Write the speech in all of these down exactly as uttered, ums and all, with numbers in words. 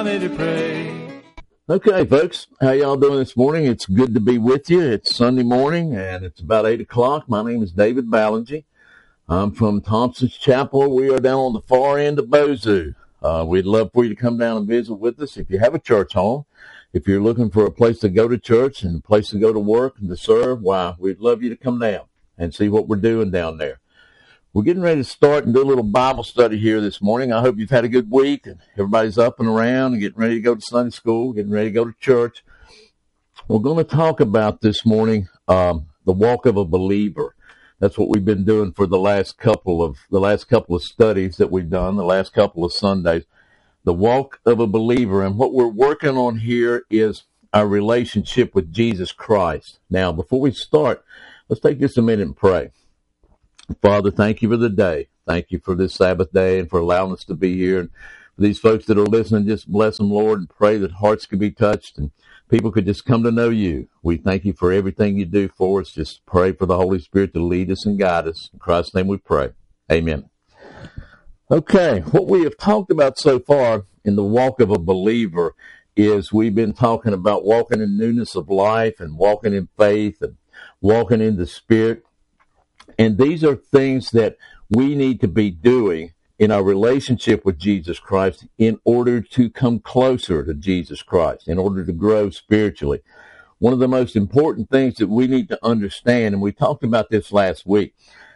To pray. Okay, folks, how y'all doing this morning? It's good to be with you. It's Sunday morning, and it's about eight o'clock. My name is David Ballingy. I'm from Thompson's Chapel. We are down on the far end of Bozu. Uh, we'd love for you to come down and visit with us if you have a church home. If you're looking for a place to go to church and a place to go to work and to serve, why, we'd love you to come down and see what we're doing down there. We're getting ready to start and do a little Bible study here this morning. I hope you've had a good week and everybody's up and around and getting ready to go to Sunday school, getting ready to go to church. We're going to talk about this morning um, the walk of a believer. That's what we've been doing for the last couple of the last couple of studies that we've done, the last couple of Sundays. The walk of a believer, and what we're working on here is our relationship with Jesus Christ. Now, before we start, let's take just a minute and pray. Father, thank you for the day. Thank you for this Sabbath day and for allowing us to be here. And for these folks that are listening, just bless them, Lord, and pray that hearts could be touched and people could just come to know you. We thank you for everything you do for us. Just pray for the Holy Spirit to lead us and guide us. In Christ's name we pray. Amen. Okay, what we have talked about so far in the walk of a believer is we've been talking about walking in newness of life and walking in faith and walking in the Spirit. And these are things that we need to be doing in our relationship with Jesus Christ in order to come closer to Jesus Christ, in order to grow spiritually. One of the most important things that we need to understand, and we talked about this last week,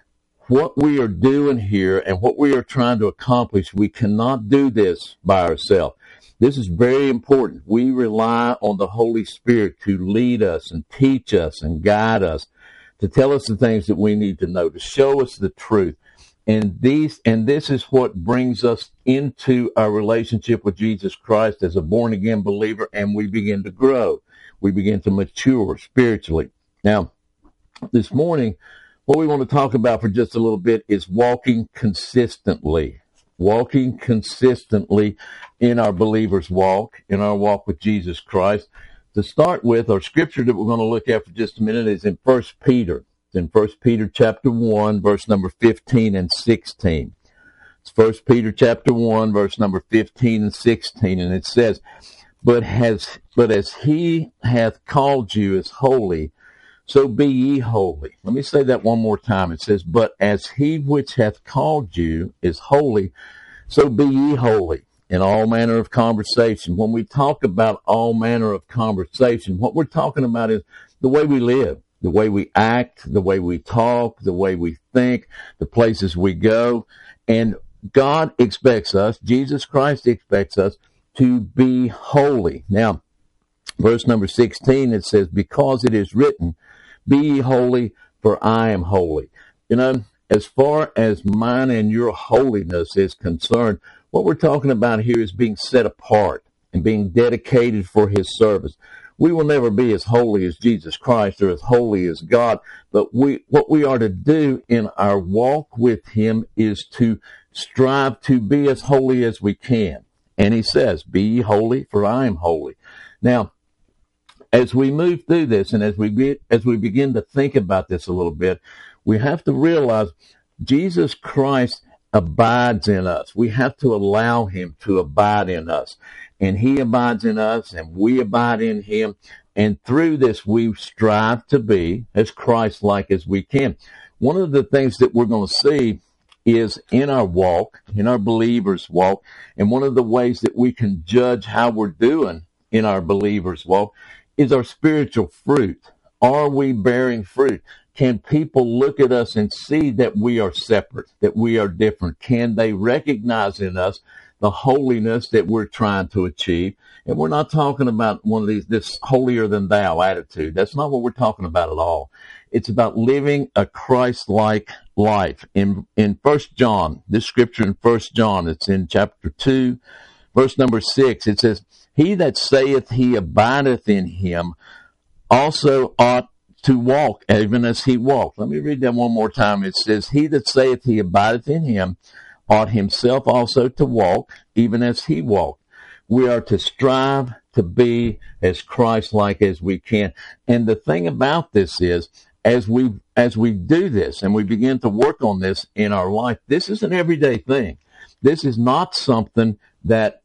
what we are doing here and what we are trying to accomplish, we cannot do this by ourselves. This is very important. We rely on the Holy Spirit to lead us and teach us and guide us, to tell us the things that we need to know, to show us the truth. And these, and this is what brings us into our relationship with Jesus Christ as a born-again believer, and we begin to grow. We begin to mature spiritually. Now, this morning, what we want to talk about for just a little bit is walking consistently. Walking consistently in our believer's walk, in our walk with Jesus Christ. To start with, our scripture that we're going to look at for just a minute is in First Peter. It's in First Peter chapter one, verse number fifteen and sixteen. It's First Peter chapter one, verse number fifteen and sixteen, and it says, But has but as he hath called you as holy, so be ye holy. Let me say that one more time. It says, But as he which hath called you is holy, so be ye holy in all manner of conversation. When we talk about all manner of conversation, what we're talking about is the way we live, the way we act, the way we talk, the way we think, the places we go. And God expects us, Jesus Christ expects us to be holy. Now, verse number sixteen, it says, Because it is written, Be ye holy, for I am holy. You know, as far as mine and your holiness is concerned, what we're talking about here is being set apart and being dedicated for his service. We will never be as holy as Jesus Christ or as holy as God, but we what we are to do in our walk with him is to strive to be as holy as we can. And he says, Be ye holy, for I am holy. Now, as we move through this and as we get, as we begin to think about this a little bit, we have to realize Jesus Christ abides in us. We have to allow him to abide in us. And he abides in us and we abide in him. And through this, we strive to be as Christ-like as we can. One of the things that we're going to see is in our walk, in our believer's walk, and one of the ways that we can judge how we're doing in our believer's walk is our spiritual fruit. Are we bearing fruit? Can people look at us and see that we are separate, that we are different? Can they recognize in us the holiness that we're trying to achieve? And we're not talking about one of these, this holier than thou attitude. That's not what we're talking about at all. It's about living a Christ-like life. In, in First John, this scripture in First John, it's in chapter two, verse number six, it says, He that saith he abideth in him also ought to walk, even as he walked. Let me read that one more time. It says, He that saith he abideth in him ought himself also to walk, even as he walked. We are to strive to be as Christ-like as we can. And the thing about this is, as we as we do this and we begin to work on this in our life, this is an everyday thing. This is not something that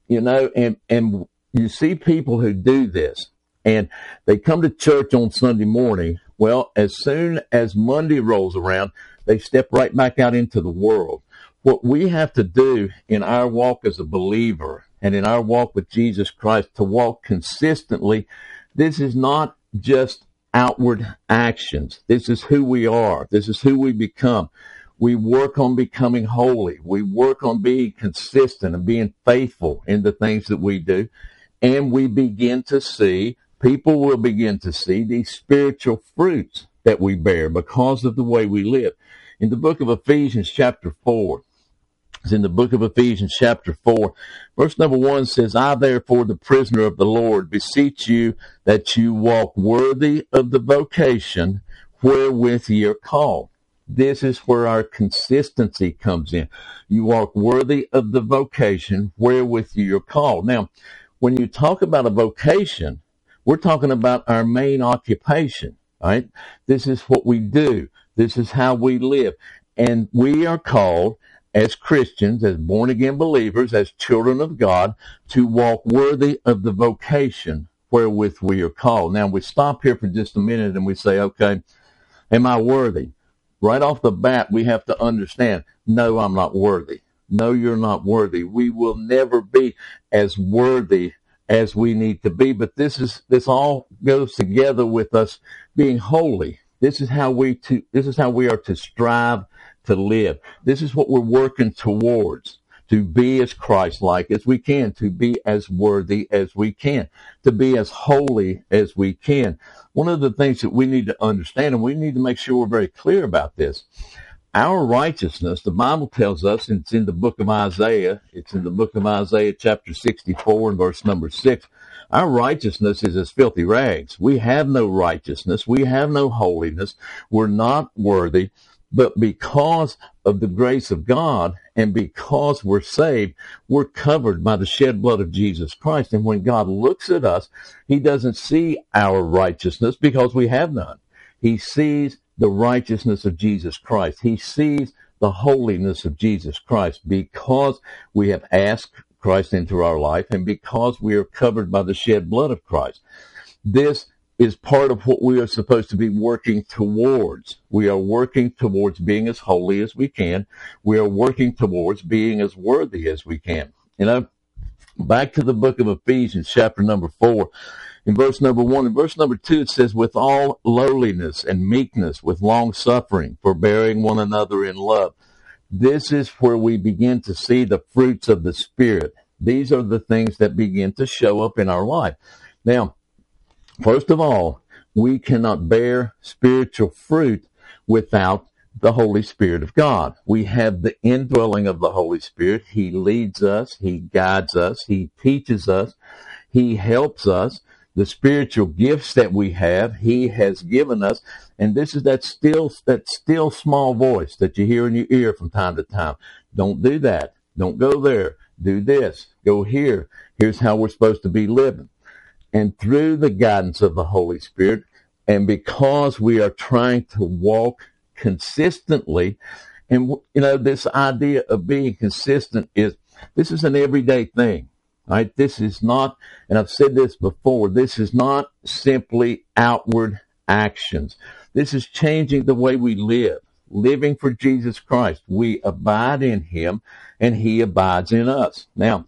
you know, and, and you see people who do this, and they come to church on Sunday morning. Well, as soon as Monday rolls around, they step right back out into the world. What we have to do in our walk as a believer and in our walk with Jesus Christ, to walk consistently, this is not just outward actions. This is who we are. This is who we become. We work on becoming holy. We work on being consistent and being faithful in the things that we do. And we begin to see, people will begin to see these spiritual fruits that we bear because of the way we live. In the book of Ephesians chapter four, it's in the book of Ephesians chapter four, verse number one says, I therefore, the prisoner of the Lord, beseech you that you walk worthy of the vocation wherewith ye are called. This is where our consistency comes in. You walk worthy of the vocation wherewith you are called. Now, when you talk about a vocation, we're talking about our main occupation, right? This is what we do. This is how we live. And we are called as Christians, as born-again believers, as children of God, to walk worthy of the vocation wherewith we are called. Now, we stop here for just a minute and we say, okay, am I worthy? Right off the bat, we have to understand, no, I'm not worthy. No, you're not worthy. We will never be as worthy as we need to be. But this is, this all goes together with us being holy. This is how we to, this is how we are to strive to live. This is what we're working towards, to be as Christ-like as we can, to be as worthy as we can, to be as holy as we can. One of the things that we need to understand, and we need to make sure we're very clear about this, our righteousness, the Bible tells us, and it's in the book of Isaiah, it's in the book of Isaiah chapter sixty-four and verse number six, our righteousness is as filthy rags. We have no righteousness. We have no holiness. We're not worthy. But because of the grace of God and because we're saved, we're covered by the shed blood of Jesus Christ. And when God looks at us, he doesn't see our righteousness because we have none. He sees the righteousness of Jesus Christ. He sees the holiness of Jesus Christ because we have asked Christ into our life and because we are covered by the shed blood of Christ. This is part of what we are supposed to be working towards. We are working towards being as holy as we can. We are working towards being as worthy as we can. You know, back to the book of Ephesians, chapter number four, in verse number one. In verse number two, it says, with all lowliness and meekness, with long suffering, forbearing one another in love. This is where we begin to see the fruits of the Spirit. These are the things that begin to show up in our life. Now, first of all, we cannot bear spiritual fruit without the Holy Spirit of God. We have the indwelling of the Holy Spirit. He leads us. He guides us. He teaches us. He helps us. The spiritual gifts that we have, he has given us. And this is that still, that still small voice that you hear in your ear from time to time. Don't do that. Don't go there. Do this. Go here. Here's how we're supposed to be living. And through the guidance of the Holy Spirit, and because we are trying to walk consistently, and, you know, this idea of being consistent is, this is an everyday thing, right? This is not, and I've said this before, this is not simply outward actions. This is changing the way we live, living for Jesus Christ. We abide in him, and he abides in us. Now,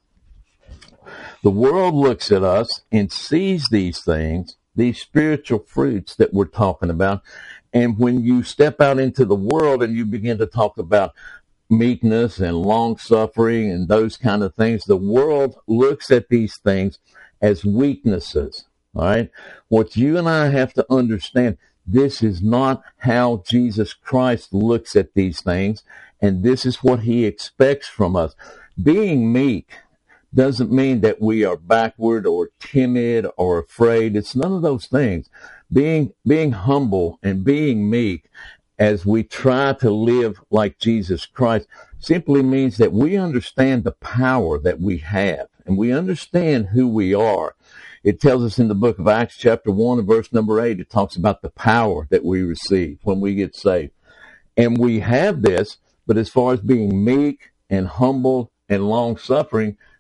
the world looks at us and sees these things, these spiritual fruits that we're talking about. And when you step out into the world and you begin to talk about meekness and long suffering and those kind of things, the world looks at these things as weaknesses. All right. What you and I have to understand, this is not how Jesus Christ looks at these things. And this is what he expects from us. Being meek doesn't mean that we are backward or timid or afraid. It's none of those things. Being, being humble and being meek as we try to live like Jesus Christ simply means that we understand the power that we have and we understand who we are. It tells us in the book of Acts chapter one and verse number eight, it talks about the power that we receive when we get saved. And we have this, but as far as being meek and humble and long suffering,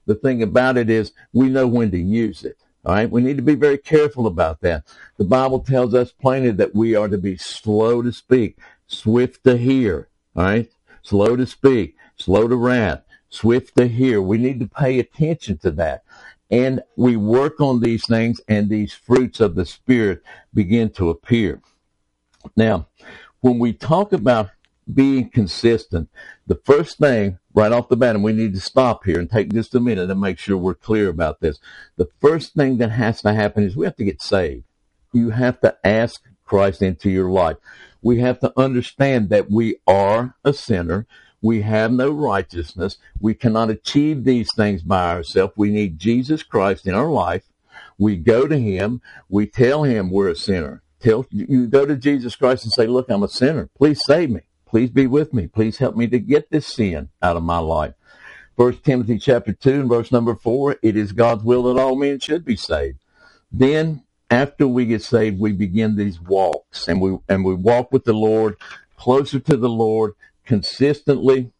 the thing about it is we know when to use it. All right. We need to be very careful about that. The Bible tells us plainly that we are to be slow to speak, swift to hear. All right. Slow to speak, slow to wrath, swift to hear. We need to pay attention to that. And we work on these things, and these fruits of the Spirit begin to appear. Now, when we talk about being consistent, the first thing right off the bat, and we need to stop here and take just a minute and make sure we're clear about this. The first thing that has to happen is we have to get saved. You have to ask Christ into your life. We have to understand that we are a sinner. We have no righteousness. We cannot achieve these things by ourselves. We need Jesus Christ in our life. We go to him. We tell him we're a sinner. Tell, you go to Jesus Christ and say, look, I'm a sinner. Please save me. Please be with me. Please help me to get this sin out of my life. First Timothy chapter two and verse number four, it is God's will that all men should be saved. Then after we get saved, we begin these walks, and we and we walk with the Lord, closer to the Lord, consistently,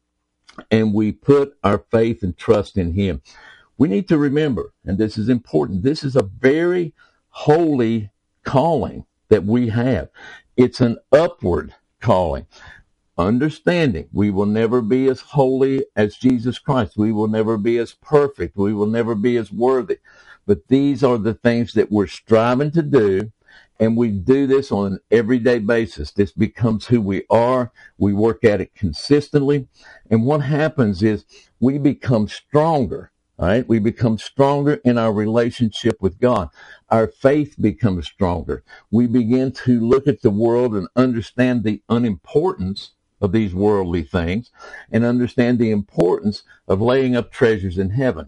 and we put our faith and trust in him. We need to remember, and this is important, this is a very holy calling that we have. It's an upward calling. Understanding we will never be as holy as Jesus Christ. We will never be as perfect. We will never be as worthy. But these are the things that we're striving to do, and we do this on an everyday basis. This becomes who we are. We work at it consistently. And what happens is we become stronger, all right? We become stronger in our relationship with God. Our faith becomes stronger. We begin to look at the world and understand the unimportance of these worldly things and understand the importance of laying up treasures in heaven.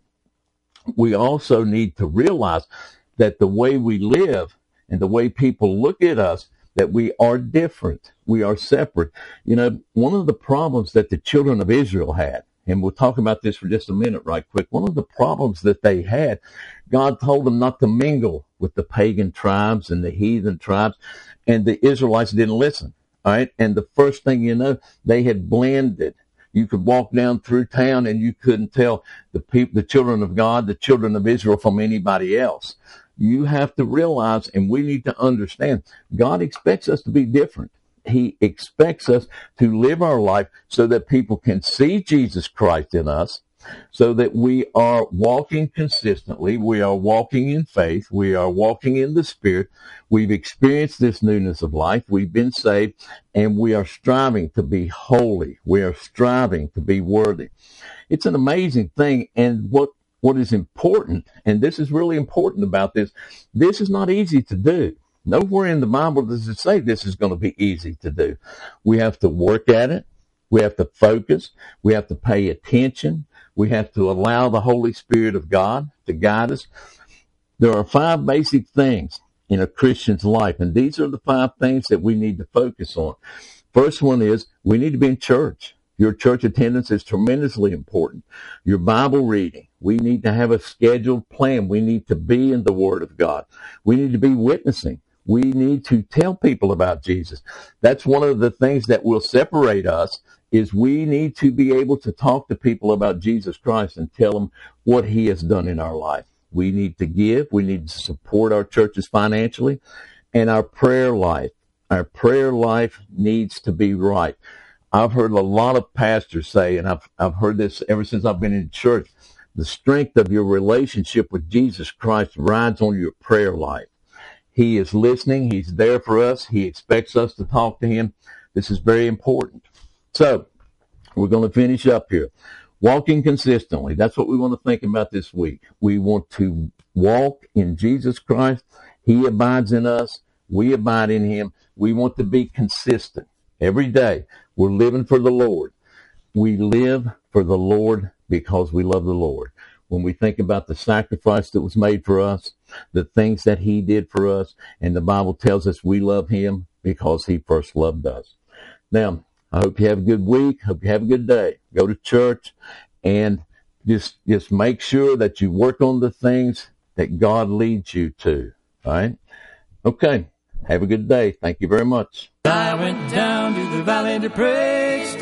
We also need to realize that the way we live and the way people look at us, that we are different. We are separate. You know, one of the problems that the children of Israel had, and we'll talk about this for just a minute right quick, one of the problems that they had, God told them not to mingle with the pagan tribes and the heathen tribes, and the Israelites didn't listen. All right. And the first thing you know, they had blended. You could walk down through town and you couldn't tell the people, the children of God, the children of Israel from anybody else. You have to realize, and we need to understand, God expects us to be different. He expects us to live our life so that people can see Jesus Christ in us, so that we are walking consistently. We are walking in faith. We are walking in the Spirit. We've experienced this newness of life. We've been saved, and we are striving to be holy. We are striving to be worthy. It's an amazing thing. And what, what is important, and this is really important about this, this is not easy to do. Nowhere in the Bible does it say this is going to be easy to do. We have to work at it. We have to focus. We have to pay attention. We have to allow the Holy Spirit of God to guide us. There are five basic things in a Christian's life, and these are the five things that we need to focus on. First one is we need to be in church. Your church attendance is tremendously important. Your Bible reading. We need to have a scheduled plan. We need to be in the Word of God. We need to be witnessing. We need to tell people about Jesus. That's one of the things that will separate us, is we need to be able to talk to people about Jesus Christ and tell them what he has done in our life. We need to give. We need to support our churches financially. And our prayer life. Our prayer life needs to be right. I've heard a lot of pastors say, and I've, I've heard this ever since I've been in church, the strength of your relationship with Jesus Christ rides on your prayer life. He is listening. He's there for us. He expects us to talk to him. This is very important. So, we're going to finish up here. Walking consistently. That's what we want to think about this week. We want to walk in Jesus Christ. He abides in us. We abide in him. We want to be consistent. Every day, we're living for the Lord. We live for the Lord because we love the Lord. When we think about the sacrifice that was made for us, the things that he did for us, and the Bible tells us we love him because he first loved us. Now, I hope you have a good week. Hope you have a good day. Go to church and just, just make sure that you work on the things that God leads you to. All right? Okay. Have a good day. Thank you very much. I went down to the valley to pray.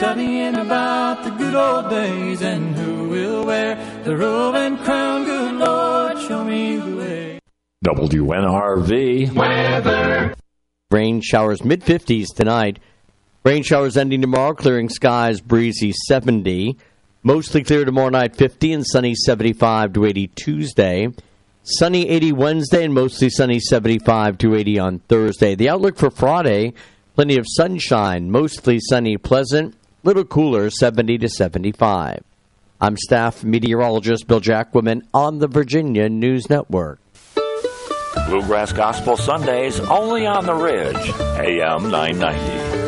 studying about the good old days and who will wear the robe and crown. Good Lord, show me the way. W N R V weather. Rain showers mid fifties tonight. Rain showers ending tomorrow, clearing skies, breezy seventy. Mostly clear tomorrow night, fifty, and sunny seventy-five to eighty Tuesday. Sunny eighty Wednesday, and mostly sunny seventy-five to eighty on Thursday. The outlook for Friday, plenty of sunshine, mostly sunny, pleasant, little cooler, seventy to seventy-five. I'm staff meteorologist Bill Jacquemin on the Virginia News Network. Bluegrass Gospel Sundays only on the Ridge, A M nine ninety.